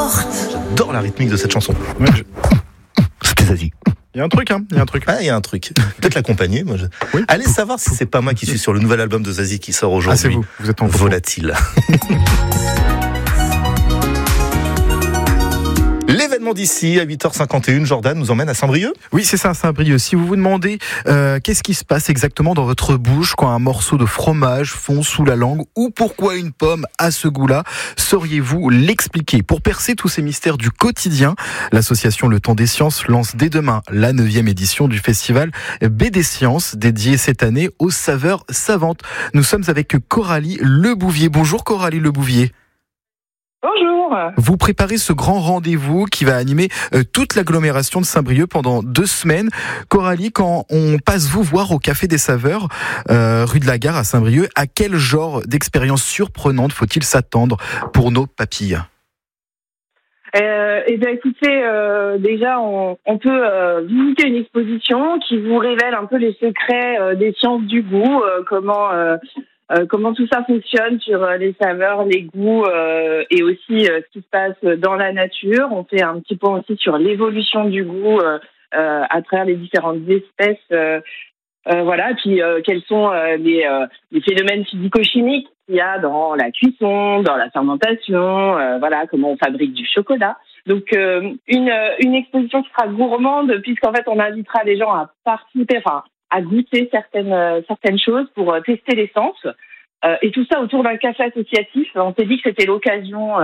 J'adore la rythmique de cette chanson. C'était Zazie. Il y a un truc, il y a un truc. Ah, il y a un truc. Peut-être l'accompagner. Moi, Oui. Allez savoir si c'est pas moi qui suis sur le nouvel album de Zazie qui sort aujourd'hui. Ah, c'est vous. Vous êtes en Volatile. L'événement d'ici à 8h51, Jordan nous emmène à Saint-Brieuc. Oui, c'est ça, à Saint-Brieuc. Si vous vous demandez qu'est-ce qui se passe exactement dans votre bouche quand un morceau de fromage fond sous la langue ou pourquoi une pomme a ce goût-là, sauriez-vous l'expliquer? Pour percer tous ces mystères du quotidien, l'association Le Temps des Sciences lance dès demain la 9e édition du festival BD Sciences, dédié cette année aux saveurs savantes. Nous sommes avec Coralie Lebouvier. Bonjour Coralie Lebouvier. Bonjour. Vous préparez ce grand rendez-vous qui va animer toute l'agglomération de Saint-Brieuc pendant 2 semaines. Coralie, quand on passe vous voir au Café des Saveurs, rue de la Gare à Saint-Brieuc, à quel genre d'expérience surprenante faut-il s'attendre pour nos papilles? Écoutez, déjà on peut visiter une exposition qui vous révèle un peu les secrets des sciences du goût, comment tout ça fonctionne sur les saveurs, les goûts et aussi ce qui se passe dans la nature. On fait un petit point aussi sur l'évolution du goût à travers les différentes espèces. Voilà, et puis quels sont les phénomènes physico-chimiques qu'il y a dans la cuisson, dans la fermentation, voilà, comment on fabrique du chocolat. Donc une exposition qui sera gourmande puisqu'en fait on invitera les gens à participer, enfin à goûter certaines choses pour tester les sens. Et tout ça autour d'un café associatif. On s'est dit que c'était l'occasion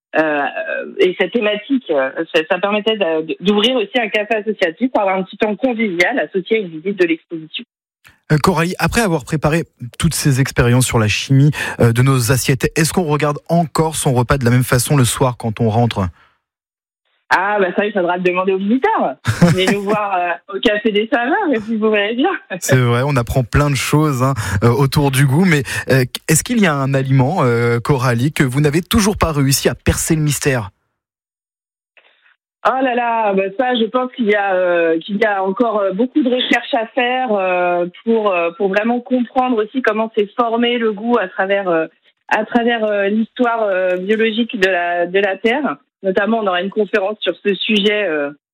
et cette thématique, ça permettait d'ouvrir aussi un café associatif pour avoir un petit temps convivial associé à une visite de l'exposition. Coralie, après avoir préparé toutes ces expériences sur la chimie de nos assiettes, est-ce qu'on regarde encore son repas de la même façon le soir quand on rentre ? Ah, ça, il faudra le demander aux visiteurs. Venez nous voir au Café des Saveurs et puis vous verrez bien. C'est vrai, on apprend plein de choses autour du goût, mais est-ce qu'il y a un aliment, Coralie, que vous n'avez toujours pas réussi à percer le mystère ? Oh là là, ça, je pense qu'il y a encore beaucoup de recherches à faire pour vraiment comprendre aussi comment s'est formé le goût à travers l'histoire biologique de la Terre. Notamment, on aura une conférence sur ce sujet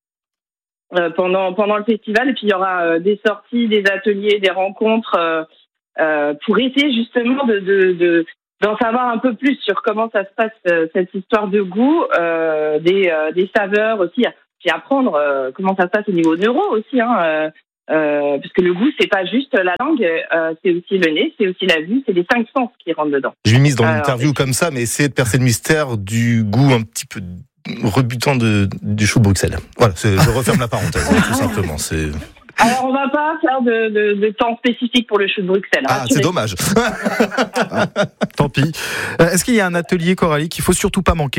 pendant le festival. Et puis, il y aura des sorties, des ateliers, des rencontres pour essayer justement d'en savoir un peu plus sur comment ça se passe, cette histoire de goût, des saveurs aussi. Puis apprendre comment ça se passe au niveau neuro aussi. Parce que le goût, c'est pas juste la langue, c'est aussi le nez, c'est aussi la vue, c'est les 5 sens qui rentrent dedans. Je l'ai mise dans l'interview comme ça, mais essayer de percer le mystère du goût un petit peu rebutant du chou de Bruxelles. Voilà, je referme la parenthèse, tout simplement. Alors, on va pas faire de temps spécifique pour le chou de Bruxelles. Ah, c'est dommage. Tant pis. Est-ce qu'il y a un atelier, Coralie, qu'il faut surtout pas manquer ?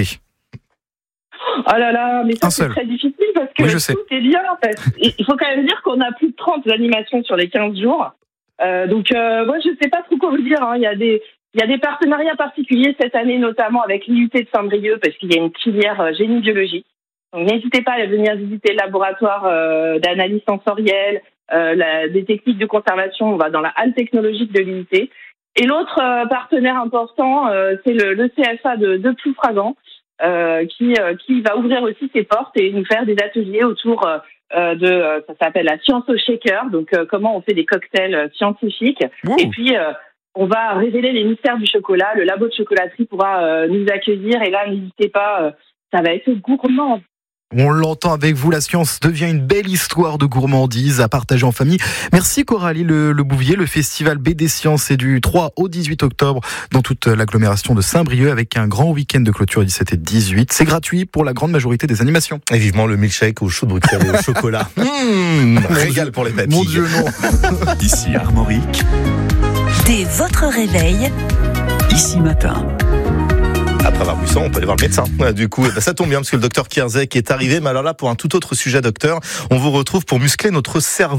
Oh là là, mais ça c'est très difficile parce que tout est lié en fait. Il faut quand même dire qu'on a plus de 30 animations sur les 15 jours. Donc moi je sais pas trop quoi vous dire. Il y a des partenariats particuliers cette année, notamment avec l'IUT de Saint-Brieuc parce qu'il y a une filière génie biologique. Donc n'hésitez pas à venir visiter le laboratoire d'analyse sensorielle, des techniques de conservation. On va dans la halle technologique de l'IUT. Et l'autre partenaire important, c'est le CFA de Ploufragan. Qui va ouvrir aussi ses portes et nous faire des ateliers autour ça s'appelle la science au shaker, donc comment on fait des cocktails scientifiques. Ouh. Et puis on va révéler les mystères du chocolat, le labo de chocolaterie pourra nous accueillir et là n'hésitez pas, ça va être gourmand. On l'entend avec vous, la science devient une belle histoire de gourmandise à partager en famille. Merci Coralie Lebouvier. Le festival BD Sciences est du 3 au 18 octobre dans toute l'agglomération de Saint-Brieuc avec un grand week-end de clôture 17 et 18. C'est gratuit pour la grande majorité des animations. Et vivement le milkshake au chou de Bruxelles et au chocolat. Régal pour les papilles. Mon Dieu, non. Ici Armorique. Dès votre réveil, Ici Matin. Après avoir bu ça, on peut aller voir le médecin. Du coup, ça tombe bien parce que le docteur Kierzek est arrivé. Mais alors là, pour un tout autre sujet, docteur, on vous retrouve pour muscler notre cerveau.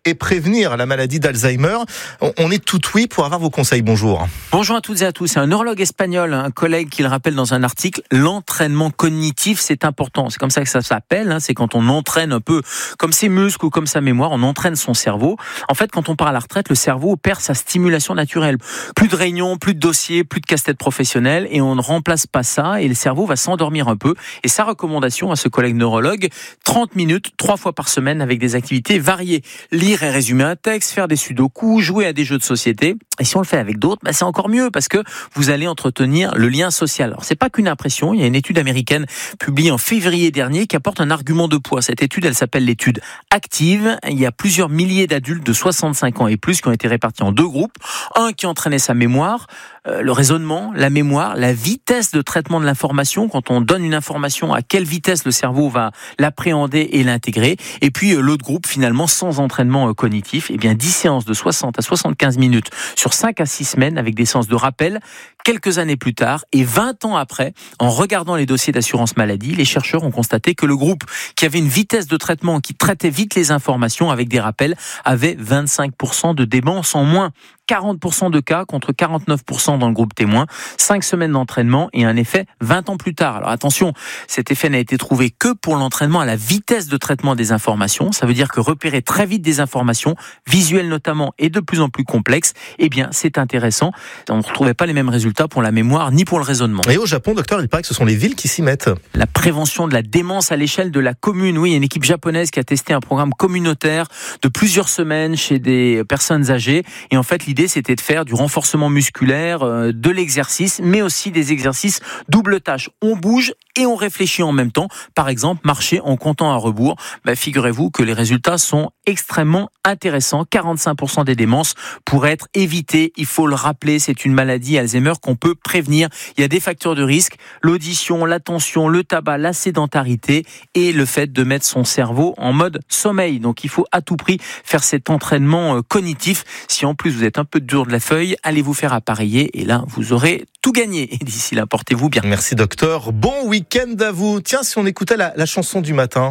et prévenir la maladie d'Alzheimer. On est tout oui pour avoir vos conseils. Bonjour. Bonjour à toutes et à tous. C'est un neurologue espagnol, un collègue qui le rappelle dans un article, l'entraînement cognitif, c'est important. C'est comme ça que ça s'appelle. C'est quand on entraîne un peu comme ses muscles ou comme sa mémoire, on entraîne son cerveau. En fait, quand on part à la retraite, le cerveau perd sa stimulation naturelle. Plus de réunions, plus de dossiers, plus de casse-tête professionnels et on ne remplace pas ça et le cerveau va s'endormir un peu. Et sa recommandation à ce collègue neurologue, 30 minutes, 3 fois par semaine avec des activités variées. Lire et résumer un texte, faire des sudoku, jouer à des jeux de société. Et si on le fait avec d'autres, c'est encore mieux parce que vous allez entretenir le lien social. Alors, c'est pas qu'une impression. Il y a une étude américaine publiée en février dernier qui apporte un argument de poids. Cette étude, elle s'appelle l'étude active. Il y a plusieurs milliers d'adultes de 65 ans et plus qui ont été répartis en 2 groupes. Un qui entraînait sa mémoire, le raisonnement, la mémoire, la vitesse de traitement de l'information. Quand on donne une information, à quelle vitesse le cerveau va l'appréhender et l'intégrer. Et puis, l'autre groupe, finalement, sans entraînement cognitif, 10 séances de 60 à 75 minutes sur 5 à 6 semaines avec des séances de rappel. Quelques années plus tard et 20 ans après, en regardant les dossiers d'assurance maladie, les chercheurs ont constaté que le groupe qui avait une vitesse de traitement, qui traitait vite les informations avec des rappels, avait 25% de démence en moins. 40% de cas contre 49% dans le groupe témoin. 5 semaines d'entraînement et un effet 20 ans plus tard. Alors attention, cet effet n'a été trouvé que pour l'entraînement à la vitesse de traitement des informations. Ça veut dire que repérer très vite des informations, visuelles notamment et de plus en plus complexes, c'est intéressant. On ne retrouvait pas les mêmes résultats pour la mémoire ni pour le raisonnement. Et au Japon, docteur, il paraît que ce sont les villes qui s'y mettent. La prévention de la démence à l'échelle de la commune. Oui, il y a une équipe japonaise qui a testé un programme communautaire de plusieurs semaines chez des personnes âgées. Et en fait, l'idée, c'était de faire du renforcement musculaire, de l'exercice, mais aussi des exercices double tâche. On bouge et on réfléchit en même temps. Par exemple, marcher en comptant à rebours. Figurez-vous que les résultats sont extrêmement intéressants. 45% des démences pourraient être évitées. Il faut le rappeler, c'est une maladie Alzheimer qu'on peut prévenir. Il y a des facteurs de risque, l'audition, l'attention, le tabac, la sédentarité et le fait de mettre son cerveau en mode sommeil. Donc il faut à tout prix faire cet entraînement cognitif. Si en plus vous êtes un peu dur de la feuille, allez vous faire appareiller et là vous aurez tout gagné. Et d'ici là, portez-vous bien. Merci docteur. Bon week-end à vous. Tiens, si on écoutait la chanson du matin.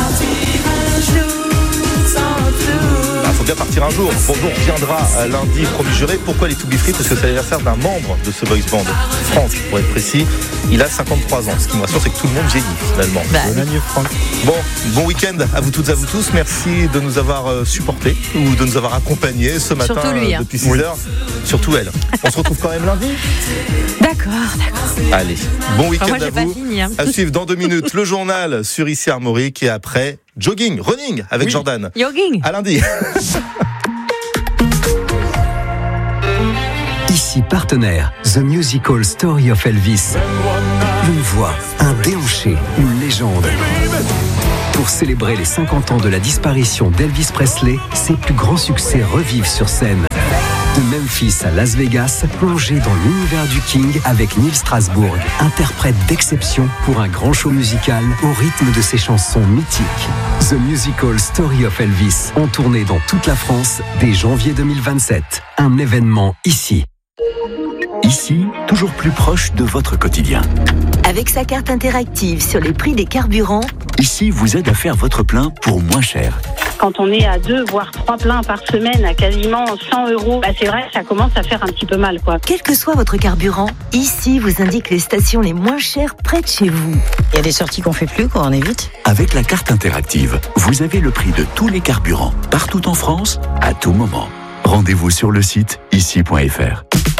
Faut bien partir un jour. Bon, on reviendra lundi, promis juré. Pourquoi les To Be Free ? Parce que c'est l'anniversaire d'un membre de ce boys band, Franck, pour être précis. Il a 53 ans. Ce qui me rassure, c'est que tout le monde vieillit finalement. Bon année, Franck. Bon week-end à vous toutes et à vous tous. Merci de nous avoir supportés ou de nous avoir accompagnés ce matin depuis 6 heures. Surtout elle. On se retrouve quand même lundi. D'accord. Allez, bon week-end moi, à j'ai vous. pas fini, hein. À suivre dans 2 minutes le journal sur Ici Armorique et après running avec Jordan. Jogging. À lundi. Ici partenaire, The Musical Story of Elvis. Une voix, un déhanché, une légende. Pour célébrer les 50 ans de la disparition d'Elvis Presley, ses plus grands succès revivent sur scène. De Memphis à Las Vegas, plongez dans l'univers du King avec Neil Strasbourg, interprète d'exception pour un grand show musical au rythme de ses chansons mythiques. The Musical Story of Elvis, en tournée dans toute la France dès janvier 2027. Un événement ici. Ici, toujours plus proche de votre quotidien. Avec sa carte interactive sur les prix des carburants, Ici vous aide à faire votre plein pour moins cher. Quand on est à 2 voire 3 pleins par semaine à quasiment 100 €, c'est vrai que ça commence à faire un petit peu mal, quoi. quel que soit votre carburant, ici vous indique les stations les moins chères près de chez vous. Il y a des sorties qu'on fait plus, on évite. Avec la carte interactive, vous avez le prix de tous les carburants, partout en France, à tout moment. Rendez-vous sur le site ici.fr.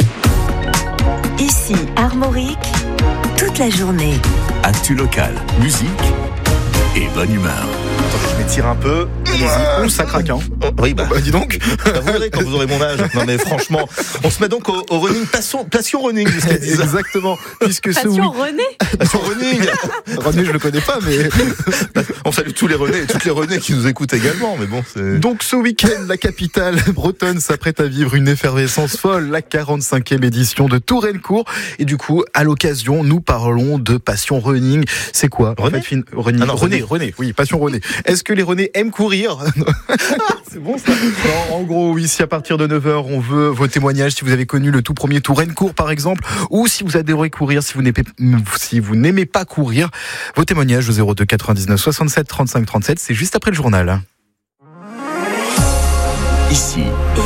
Ici, Armorique, toute la journée. Actu local, musique et bonne humeur. Attends, je m'étire un peu. Ouh, ça craque, hein. Oui, Dis donc. vous verrez quand vous aurez mon âge. Non mais franchement, on se met donc au running, passion running jusqu'à 10h. Exactement. Puisque Passion René. Passion running. René, je le connais pas, mais. On salue tous les Renés et toutes les Renés qui nous écoutent également, mais bon, c'est... Donc ce week-end, la capitale bretonne s'apprête à vivre une effervescence folle, la 45e édition de Tourencourt. Et du coup, à l'occasion, nous parlons de passion running. C'est quoi René running. Ah non, René, oui, passion René. Est-ce que les Renés aiment courir? C'est bon ça. Non, en gros, oui, si à partir de 9h, on veut vos témoignages, si vous avez connu le tout premier Tourencourt par exemple, ou si vous adorez courir, si vous n'aimez pas courir, vos témoignages au 02 99 67 35 37, c'est juste après le journal. Ici.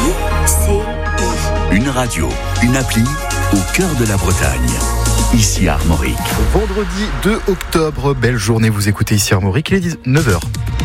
Une radio, une appli au cœur de la Bretagne. Ici Armorique. Vendredi 2 octobre, belle journée, vous écoutez ici Armorique, il est 9h.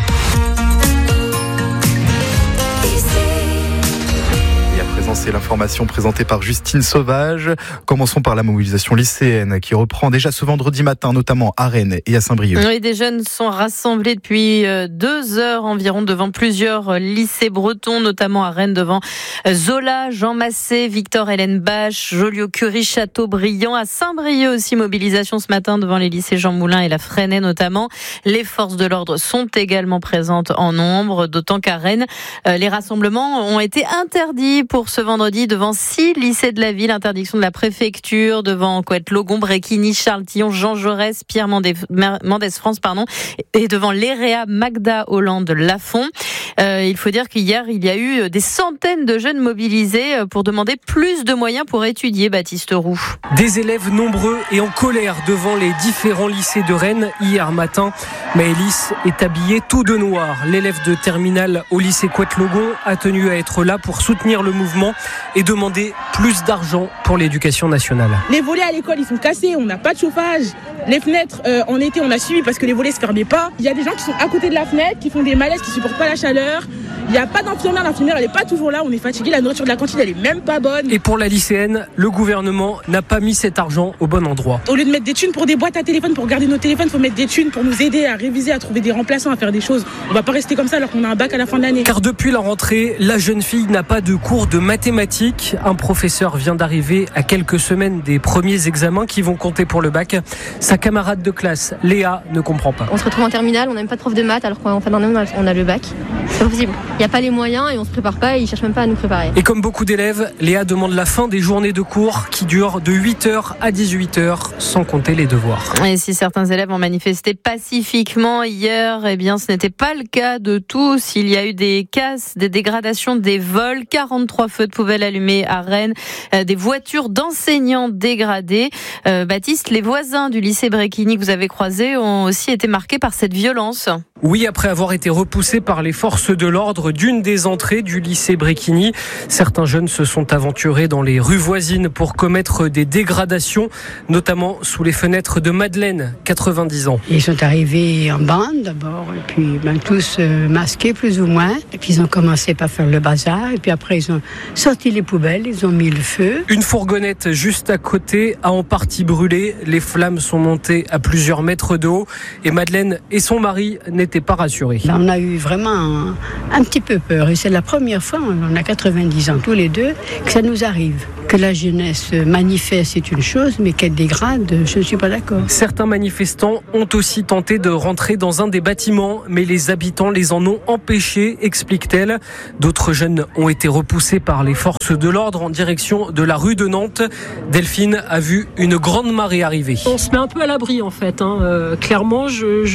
C'est l'information présentée par Justine Sauvage. Commençons par la mobilisation lycéenne qui reprend déjà ce vendredi matin, notamment à Rennes et à Saint-Brieuc. Oui, des jeunes sont rassemblés depuis 2 heures environ devant plusieurs lycées bretons, notamment à Rennes devant Zola, Jean Massé, Victor Hélène Bache, Joliot-Curie, Châteaubriand. À Saint-Brieuc aussi, mobilisation ce matin devant les lycées Jean Moulin et la Fresnaye notamment. Les forces de l'ordre sont également présentes en nombre, d'autant qu'à Rennes, les rassemblements ont été interdits pour ce vendredi devant 6 lycées de la ville. Interdiction de la préfecture devant Couette-Logon, Bréquigny, Charles-Tillon, Jean Jaurès, Pierre Mendès France, et devant l'EREA Magda Hollande Lafont. Il faut dire qu'hier, il y a eu des centaines de jeunes mobilisés pour demander plus de moyens pour étudier, Baptiste Roux. Des élèves nombreux et en colère devant les différents lycées de Rennes hier matin. Maëlys est habillée tout de noir. L'élève de terminale au lycée Couette-Logon a tenu à être là pour soutenir le mouvement et demander plus d'argent pour l'éducation nationale. Les volets à l'école, ils sont cassés, on n'a pas de chauffage. Les fenêtres, en été, on a suivi parce que les volets ne se fermaient pas. Il y a des gens qui sont à côté de la fenêtre, qui font des malaises, qui ne supportent pas la chaleur. Il n'y a pas d'infirmière, l'infirmière elle n'est pas toujours là, on est fatigué, la nourriture de la cantine elle est même pas bonne. Et pour la lycéenne, le gouvernement n'a pas mis cet argent au bon endroit. Au lieu de mettre des thunes pour des boîtes à téléphone, pour garder nos téléphones, il faut mettre des thunes pour nous aider à réviser, à trouver des remplaçants, à faire des choses. On va pas rester comme ça alors qu'on a un bac à la fin de l'année. Car depuis la rentrée, la jeune fille n'a pas de cours de mathématiques. Un professeur vient d'arriver à quelques semaines des premiers examens qui vont compter pour le bac. Sa camarade de classe, Léa, ne comprend pas. On se retrouve en terminale, on n'a même pas de prof de maths alors qu'en fin d'année on a le bac. C'est pas possible. Il n'y a pas les moyens et on se prépare pas et ils cherchent même pas à nous préparer. Et comme beaucoup d'élèves, Léa demande la fin des journées de cours qui durent de 8h à 18h sans compter les devoirs. Et si certains élèves ont manifesté pacifiquement hier, eh bien ce n'était pas le cas de tous. Il y a eu des casses, des dégradations, des vols, 43 feux de poubelle allumés à Rennes, des voitures d'enseignants dégradées. Baptiste, les voisins du lycée Bréquigny que vous avez croisés ont aussi été marqués par cette violence. Oui, après avoir été repoussés par les forces de l'ordre d'une des entrées du lycée Bréquigny, certains jeunes se sont aventurés dans les rues voisines pour commettre des dégradations, notamment sous les fenêtres de Madeleine, 90 ans. Ils sont arrivés en bande d'abord, et puis tous masqués plus ou moins, et puis ils ont commencé par faire le bazar, et puis après ils ont sorti les poubelles, ils ont mis le feu. Une fourgonnette juste à côté a en partie brûlé, les flammes sont montées à plusieurs mètres de haut, et Madeleine et son mari n'étaient pas rassurés. Là, on a eu vraiment un petit peu peur, et c'est la première fois, on a 90 ans tous les deux, que ça nous arrive. Que la jeunesse manifeste, c'est une chose, mais qu'elle dégrade, je ne suis pas d'accord. Certains manifestants ont aussi tenté de rentrer dans un des bâtiments, mais les habitants les en ont empêchés, explique-t-elle. D'autres jeunes ont été repoussés par les forces de l'ordre en direction de la rue de Nantes. Delphine a vu une grande marée arriver. On se met un peu à l'abri en fait. Clairement,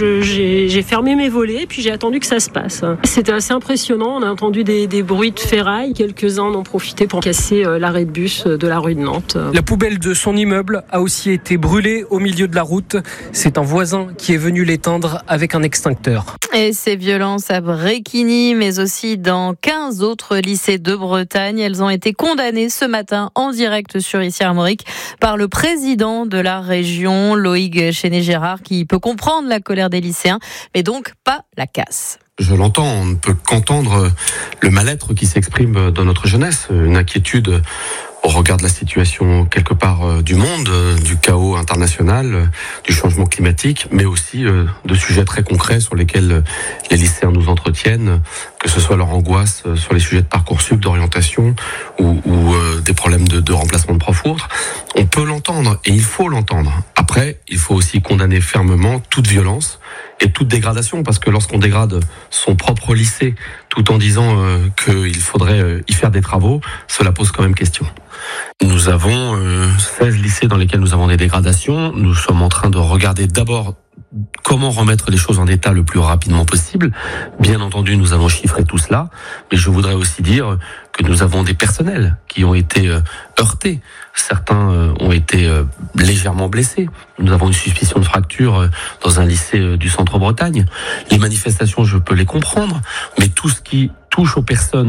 j'ai fermé mes volets, puis j'ai attendu que ça se passe. C'était assez impressionnant. On a entendu des bruits de ferraille. Quelques-uns en ont profité pour casser l'arrêt de bus de la rue de Nantes. La poubelle de son immeuble a aussi été brûlée au milieu de la route. C'est un voisin qui est venu l'éteindre avec un extincteur. Et ces violences à Bréquigny, mais aussi dans 15 autres lycées de Bretagne, elles ont été condamnées ce matin en direct sur Ici Armorique par le président de la région, Loïc Chenet-Gérard, qui peut comprendre la colère des lycéens, mais donc pas la casse. Je l'entends, on ne peut qu'entendre le mal-être qui s'exprime dans notre jeunesse, une inquiétude au regard de la situation quelque part du monde, du chaos international, du changement climatique, mais aussi de sujets très concrets sur lesquels les lycéens nous entretiennent, que ce soit leur angoisse sur les sujets de Parcoursup, d'orientation ou des problèmes de remplacement de profs ou autres. On peut l'entendre et il faut l'entendre. Après, il faut aussi condamner fermement toute violence et toute dégradation, parce que lorsqu'on dégrade son propre lycée tout en disant qu'il faudrait y faire des travaux, cela pose quand même question. Nous avons 16 lycées dans lesquels nous avons des dégradations. Nous sommes en train de regarder d'abord comment remettre les choses en état le plus rapidement possible. Bien entendu, nous allons chiffrer tout cela, mais je voudrais aussi dire que nous avons des personnels qui ont été heurtés. Certains ont été légèrement blessés. Nous avons une suspicion de fracture dans un lycée du Centre-Bretagne. Les manifestations, je peux les comprendre, mais tout ce qui touche aux personnes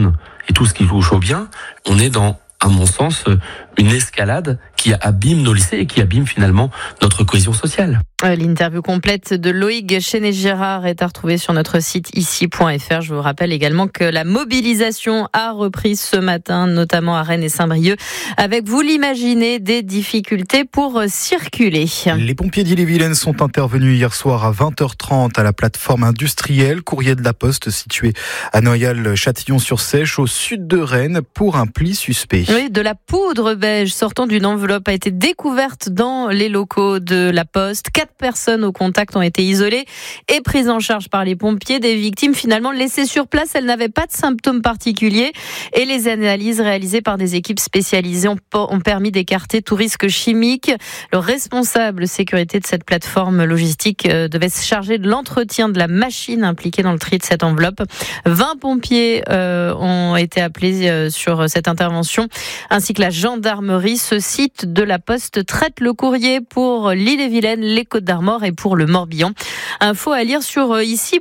et tout ce qui touche au bien, on est dans, à mon sens, une escalade qui abîme nos lycées et qui abîme finalement notre cohésion sociale. L'interview complète de Loïc Chenet-Girard est à retrouver sur notre site ici.fr. Je vous rappelle également que la mobilisation a repris ce matin, notamment à Rennes et Saint-Brieuc, avec, vous l'imaginez, des difficultés pour circuler. Les pompiers d'Ille-et-Vilaine sont intervenus hier soir à 20h30 à la plateforme industrielle Courrier de la Poste située à Noyal-Châtillon-sur-Seiche au sud de Rennes pour un pli suspect. Oui, de la poudre beige sortant d'une enveloppe a été découverte dans les locaux de la Poste. 4 personnes au contact ont été isolées et prises en charge par les pompiers. Des victimes finalement laissées sur place, elles n'avaient pas de symptômes particuliers et les analyses réalisées par des équipes spécialisées ont permis d'écarter tout risque chimique. Le responsable sécurité de cette plateforme logistique devait se charger de l'entretien de la machine impliquée dans le tri de cette enveloppe. 20 pompiers ont été appelés sur cette intervention, ainsi que la gendarmerie. Ce site de la Poste traite le courrier pour l'Ille-et-Vilaine, les Côtes-d'Armor et pour le Morbihan. Info à lire sur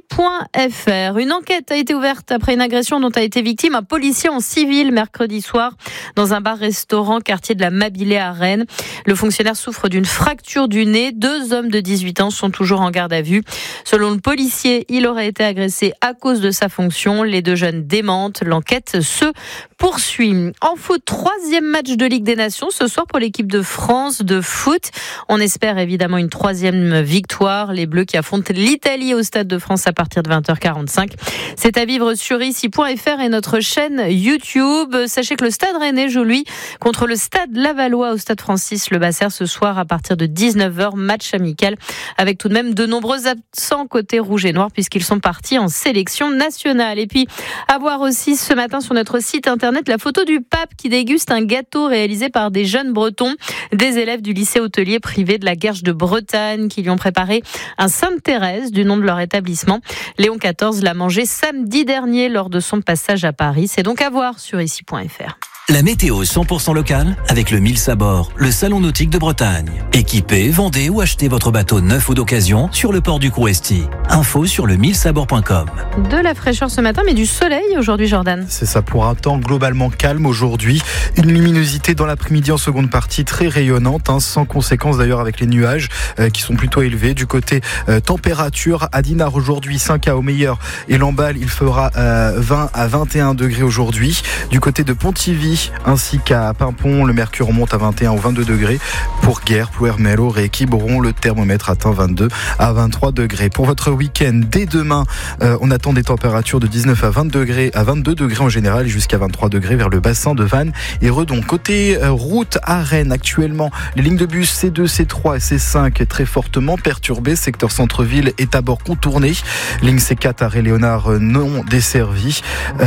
ici.fr. Une enquête a été ouverte après une agression dont a été victime un policier en civil mercredi soir dans un bar-restaurant quartier de la Mabilée à Rennes. Le fonctionnaire souffre d'une fracture du nez. 2 hommes de 18 ans sont toujours en garde à vue. Selon le policier, il aurait été agressé à cause de sa fonction. Les 2 jeunes démentent. L'enquête se poursuit. En foot, 3e match de Ligue des Nations ce soir pour l'équipe de France de foot. On espère évidemment une 3e victoire. Les Bleus qui affrontent l'Italie au Stade de France à partir de 20h45. C'est à vivre sur ici.fr et notre chaîne YouTube. Sachez que le Stade Rennais joue lui contre le Stade Lavallois au Stade Francis Lebasser ce soir à partir de 19h. Match amical avec tout de même de nombreux absents côté rouge et noir puisqu'ils sont partis en sélection nationale. Et puis à voir aussi ce matin sur notre site internet la photo du pape qui déguste un gâteau réalisé par des jeunes Bretons, des élèves du lycée hôtelier privé de la Guerche de Bretagne qui lui ont préparé un Sainte-Thérèse du nom de leur établissement. Léon XIV l'a mangé samedi dernier lors de son passage à Paris. C'est donc à voir sur ici.fr. La météo 100% locale avec le Mille Sabord, le salon nautique de Bretagne. Équipez, vendez ou achetez votre bateau neuf ou d'occasion sur le port du Couresti. Info sur le millesabord.com. De la fraîcheur ce matin, mais du soleil aujourd'hui, Jordan. C'est ça, pour un temps globalement calme aujourd'hui. Une luminosité dans l'après-midi en seconde partie très rayonnante, sans conséquence d'ailleurs avec les nuages qui sont plutôt élevés. Du côté température, à Dinard aujourd'hui 5 à Aumeilleur et Lamballe, il fera 20 à 21 degrés aujourd'hui. Du côté de Pontivy ainsi qu'à Pimpon, le mercure remonte à 21 ou 22 degrés. Pour Guerre, Plouermel, Auray, Quiberon, le thermomètre atteint 22 à 23 degrés. Pour votre week-end, dès demain, on attend des températures de 19 à 22 degrés en général, jusqu'à 23 degrés vers le bassin de Vannes et Redon. Côté route à Rennes, actuellement, les lignes de bus C2, C3 et C5 très fortement perturbées. Secteur centre-ville est à bord contourné. Ligne C4 arrêt Léonard non desservie.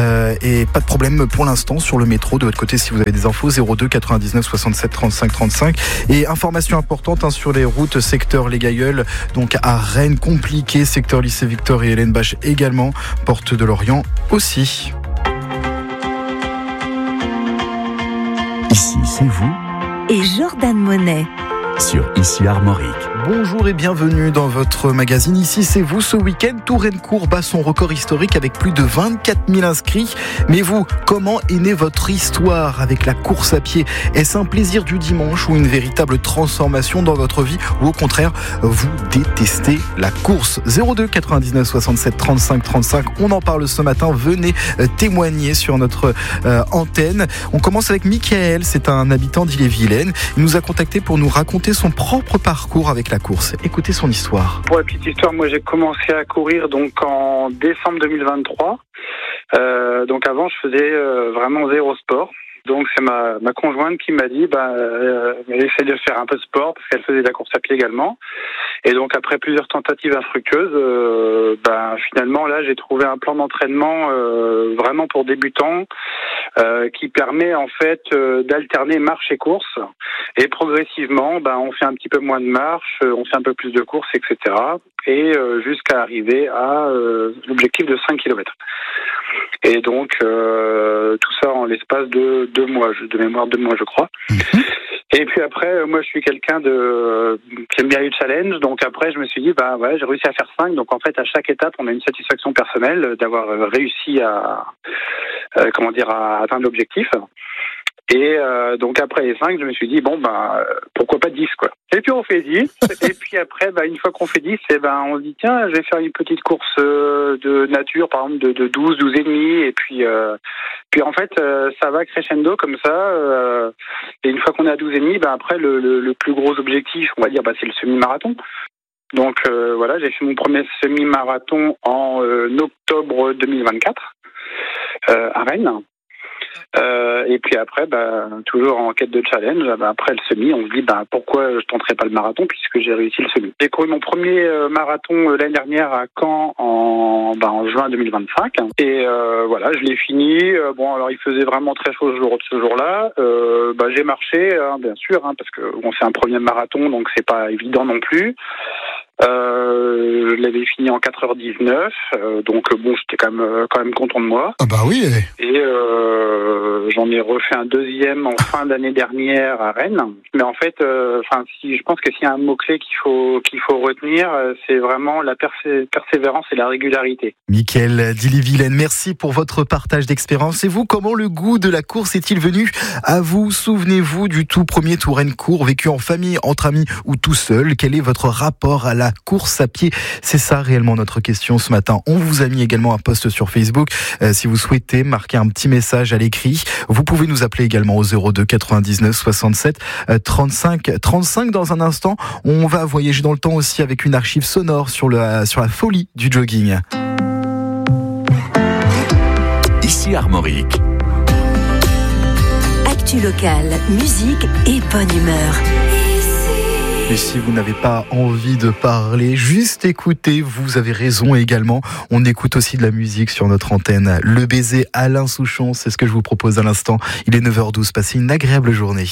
Et pas de problème pour l'instant sur le métro. De votre côté, si vous avez des infos, 02 99 67 35 35. Et information importante sur les routes, secteur Les Gailleuls, donc à Rennes, compliqué, secteur lycée Victor et Hélène Bache également, porte de Lorient aussi. Ici, c'est vous. Et Jordan Monet. Sur Ici Armorique. Bonjour et bienvenue dans votre magazine. Ici, c'est vous. Ce week-end, Touraine-Court bat son record historique avec plus de 24 000 inscrits. Mais vous, comment est née votre histoire avec la course à pied? Est-ce un plaisir du dimanche ou une véritable transformation dans votre vie? Ou au contraire, vous détestez la course? 02 99 67 35 35. On en parle ce matin. Venez témoigner sur notre antenne. On commence avec Michael. C'est un habitant d'Ille-et-Vilaine. Il nous a contacté pour nous raconter son propre parcours avec la course. Écoutez son histoire. Pour la petite histoire, moi j'ai commencé à courir donc en décembre 2023. Donc avant je faisais vraiment zéro sport. Donc c'est ma conjointe qui m'a dit essaye de faire un peu de sport parce qu'elle faisait de la course à pied également. Et donc après plusieurs tentatives infructueuses, finalement là j'ai trouvé un plan d'entraînement vraiment pour débutants qui permet en fait d'alterner marche et course. Et progressivement, on fait un petit peu moins de marche, on fait un peu plus de course, etc. Et jusqu'à arriver à l'objectif de 5 km. Et donc tout ça en l'espace de 2 mois, de mémoire 2 mois je crois. Et puis après, moi, je suis quelqu'un qui aime bien les challenges. Donc après, je me suis dit, j'ai réussi à faire 5. Donc en fait, à chaque étape, on a une satisfaction personnelle d'avoir réussi à atteindre l'objectif. Et donc après les 5, je me suis dit pourquoi pas 10 quoi. Et puis on fait 10. Et puis après une fois qu'on fait 10, on se dit tiens, je vais faire une petite course de nature par exemple de 12 et demi et puis en fait ça va crescendo comme ça et une fois qu'on est à 12 et demi, après le plus gros objectif, on va dire c'est le semi-marathon. Donc j'ai fait mon premier semi-marathon en octobre 2024 à Rennes. Et puis après, toujours en quête de challenge, après le semi, on se dit pourquoi je tenterai pas le marathon puisque j'ai réussi le semi. J'ai couru mon premier marathon l'année dernière à Caen en juin 2025 et je l'ai fini. Alors il faisait vraiment très chaud ce jour-là. J'ai marché, bien sûr, parce que c'est un premier marathon, donc c'est pas évident non plus. Je l'avais fini en 4h19, donc j'étais quand même content de moi. Ah bah oui. Et j'en ai refait un deuxième en fin d'année dernière à Rennes. Mais en fait, je pense que s'il y a un mot-clé qu'il faut retenir, c'est vraiment la persévérance et la régularité. Mickaël d'Ille-et-Vilaine, merci pour votre partage d'expérience. Et vous, comment le goût de la course est-il venu à vous? Souvenez-vous du tout premier Touraine Court vécu en famille, entre amis ou tout seul. Quel est votre rapport à la course à pied? C'est ça réellement notre question ce matin. On vous a mis également un post sur Facebook. Si vous souhaitez marquer un petit message à l'écrit, vous pouvez nous appeler également au 02 99 67 35 35. Dans un instant, on va voyager dans le temps aussi avec une archive sonore sur la folie du jogging. Ici Armorique. Actu locale, musique et bonne humeur. Et si vous n'avez pas envie de parler, juste écoutez, vous avez raison également. On écoute aussi de la musique sur notre antenne. Le baiser Alain Souchon, c'est ce que je vous propose à l'instant. Il est 9h12, passez une agréable journée.